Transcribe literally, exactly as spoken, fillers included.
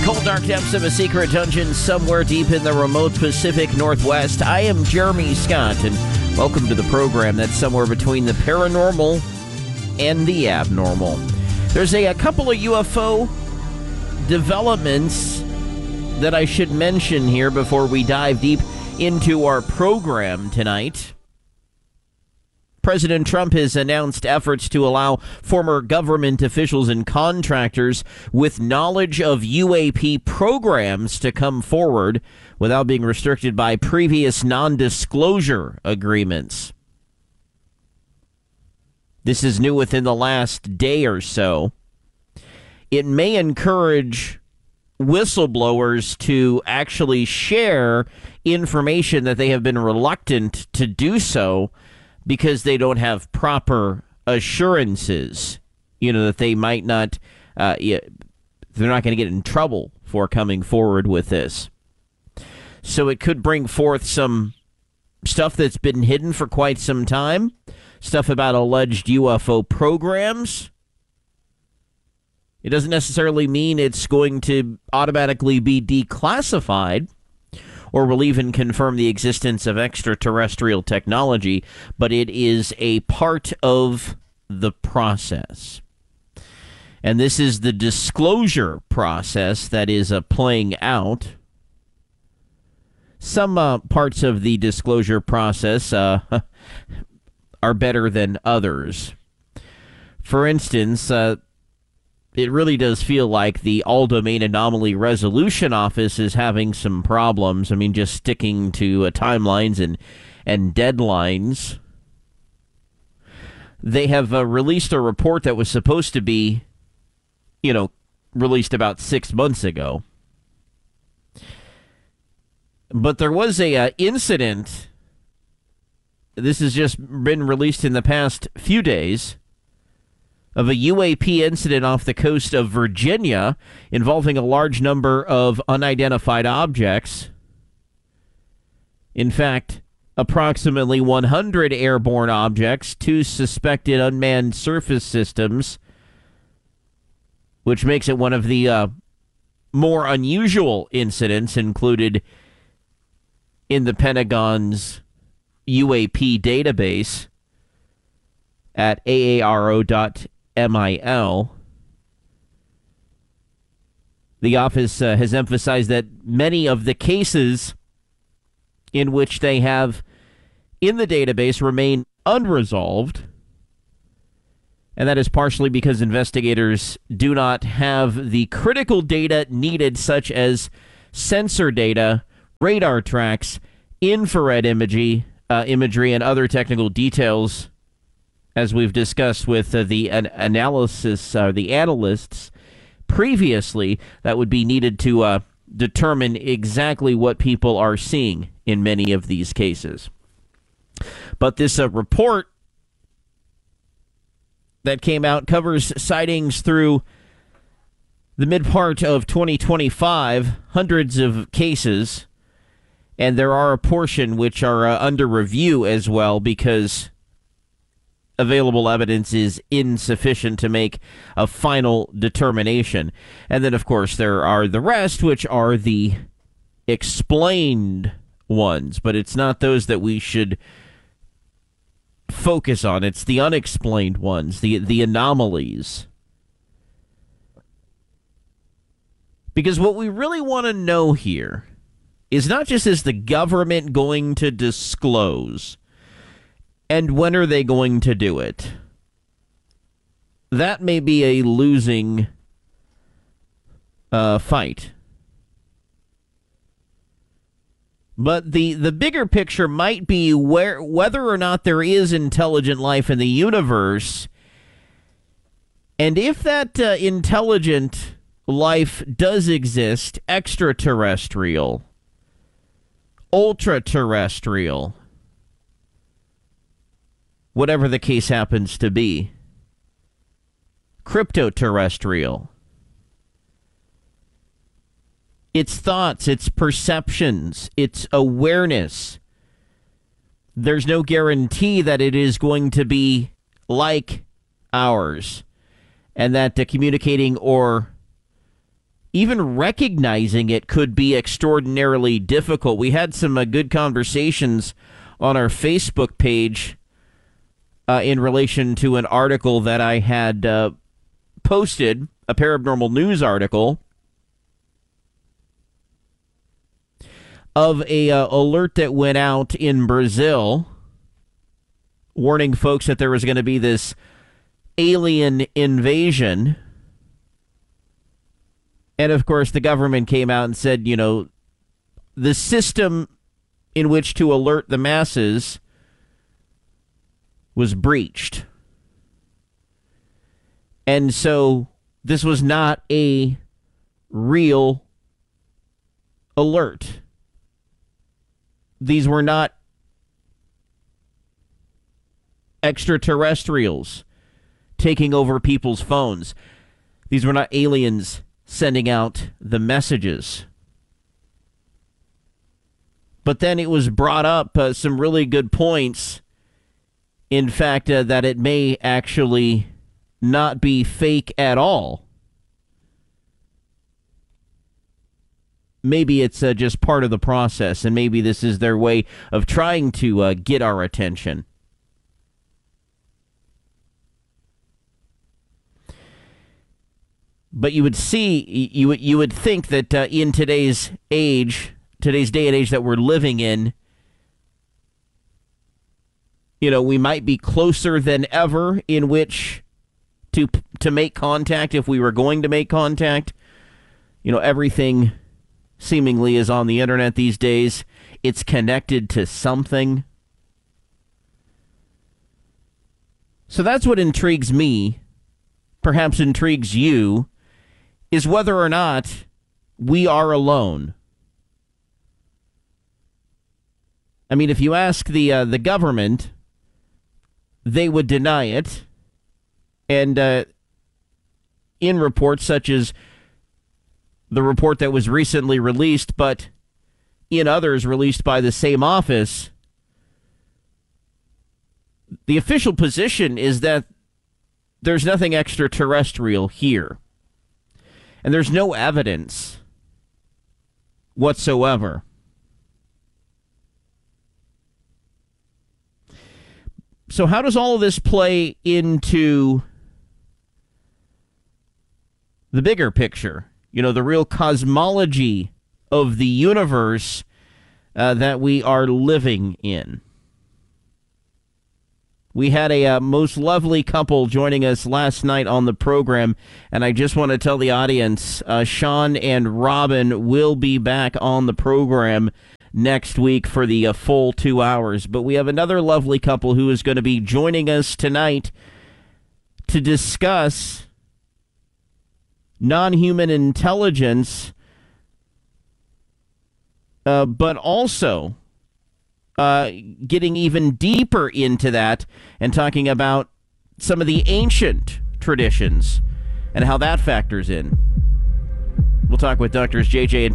cold, dark depths of a secret dungeon somewhere deep in the remote Pacific Northwest. I am Jeremy Scott, and welcome to the program that's somewhere between the paranormal and the abnormal. There's a, a couple of U F O developments that I should mention here before we dive deep into our program tonight. President Trump has announced efforts to allow former government officials and contractors with knowledge of U A P programs to come forward without being restricted by previous non-disclosure agreements. This is new within the last day or so. It may encourage whistleblowers to actually share information that they have been reluctant to do so because they don't have proper assurances, you know, that they might not, uh, they're not going to get in trouble for coming forward with this. So it could bring forth some stuff that's been hidden for quite some time, stuff about alleged U F O programs. It doesn't necessarily mean it's going to automatically be declassified, or will even confirm the existence of extraterrestrial technology, but it is a part of the process. And this is the disclosure process that is uh, playing out. Some uh, parts of the disclosure process uh, are better than others. For instance, uh, it really does feel like the All-Domain Anomaly Resolution Office is having some problems. I mean, just sticking to uh, timelines and, and deadlines. They have uh, released a report that was supposed to be, you know, released about six months ago. But there was a uh, incident. This has just been released in the past few days, of a U A P incident off the coast of Virginia involving a large number of unidentified objects. In fact, approximately one hundred airborne objects, two suspected unmanned surface systems, which makes it one of the uh, more unusual incidents included in the Pentagon's U A P database at A A R O dot mil. The office uh, has emphasized that many of the cases in which they have in the database remain unresolved, and that is partially because investigators do not have the critical data needed, such as sensor data, radar tracks, infrared imagery, uh, imagery, and other technical details, as we've discussed with uh, the an- analysis, uh, the analysts previously, that would be needed to uh, determine exactly what people are seeing in many of these cases. But this uh, report that came out covers sightings through the mid-part of twenty twenty-five, hundreds of cases, and there are a portion which are uh, under review as well because available evidence is insufficient to make a final determination. And then, of course, there are the rest, which are the explained ones, but it's not those that we should focus on. It's the unexplained ones, the the anomalies. Because what we really want to know here is not just, is the government going to disclose, and when are they going to do it? That may be a losing uh, fight. But the, the bigger picture might be where whether or not there is intelligent life in the universe, and if that uh, intelligent life does exist, extraterrestrial, ultra-terrestrial, whatever the case happens to be, crypto-terrestrial, its thoughts, its perceptions, its awareness. There's no guarantee that it is going to be like ours, and that uh, communicating or even recognizing it could be extraordinarily difficult. We had some uh, good conversations on our Facebook page uh, in relation to an article that I had uh, posted, a Paranormal News article, of a uh, alert that went out in Brazil warning folks that there was going to be this alien invasion. And, of course, the government came out and said, you know, the system in which to alert the masses was breached. And so this was not a real alert. These were not extraterrestrials taking over people's phones. These were not aliens sending out the messages. But then it was brought up uh, some really good points. In fact, uh, that it may actually not be fake at all. Maybe it's uh, just part of the process, and maybe this is their way of trying to uh, get our attention. But you would see, you would you would think that uh, in today's age, today's day and age that we're living in, you know, we might be closer than ever in which to to make contact if we were going to make contact. You know, everything seemingly is on the internet these days. It's connected to something. So that's what intrigues me, perhaps intrigues you, is whether or not we are alone. I mean, if you ask the uh, the government, they would deny it. And uh, in reports such as the report that was recently released, but in others released by the same office, the official position is that there's nothing extraterrestrial here. And there's no evidence whatsoever. So how does all of this play into the bigger picture? You know, the real cosmology of the universe uh, that we are living in. We had a uh, most lovely couple joining us last night on the program, and I just want to tell the audience, uh, Sean and Robin will be back on the program next week for the uh, full two hours. But we have another lovely couple who is going to be joining us tonight to discuss non-human intelligence, uh, but also uh, getting even deeper into that and talking about some of the ancient traditions and how that factors in. We'll talk with Doctors J J and